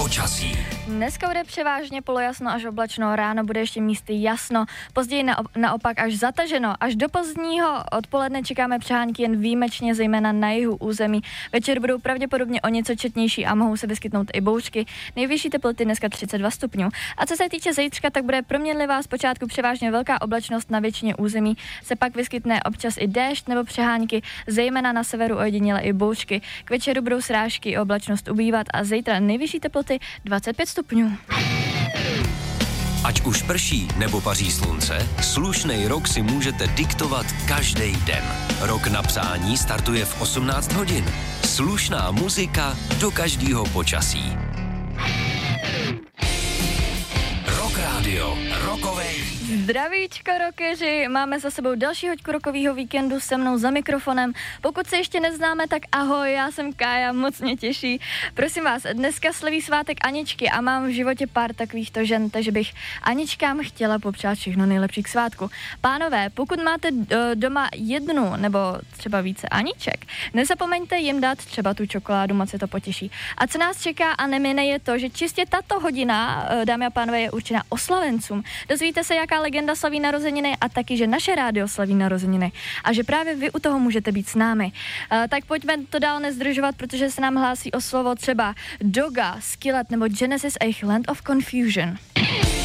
Počasí. Dneska bude převážně polojasno až oblačno, ráno bude ještě místy jasno, později naopak až zataženo. Až do pozdního odpoledne čekáme přehánky jen výjimečně, zejména na jihu území. Večer budou pravděpodobně o něco četnější a mohou se vyskytnout i bouřky. Nejvyšší teploty dneska 32 stupňů. A co se týče zítřka, tak bude proměnlivá, zpočátku převážně velká oblačnost, na většině území se pak vyskytne občas i déšť nebo přehánky, zejména na severu ojediněle i bouřky. K večeru budou srážky i oblačnost ubývat a zítra nejvyšší teploty 25 stupňů. Ať už prší nebo paří slunce, slušnej rok si můžete diktovat každý den. Rok na psání startuje v 18 hodin. Slušná muzika do každého počasí. Rock Radio, rokovej. Zdravíčko rockeři, máme za sebou další hoďku rokového víkendu se mnou za mikrofonem. Pokud se ještě neznáme, tak ahoj, já jsem Kája, moc mě těší. Prosím vás, dneska slaví svátek Aničky a mám v životě pár takovýchto žen, takže bych Aničkám chtěla popřát všechno nejlepší k svátku. Pánové, pokud máte doma jednu nebo třeba více Aniček, nezapomeňte jim dát třeba tu čokoládu, moc se to potěší. A co nás čeká a nemine je to, že čistě tato hodina, dámy a pánové, je určena oslavencům. Dozvíte se, jaká legenda slaví narozeniny a taky, že naše rádio slaví narozeniny a že právě vy u toho můžete být s námi. Tak pojďme to dál nezdržovat, protože se nám hlásí o slovo třeba Doga, Skillet nebo Genesis a jejich Land of Confusion.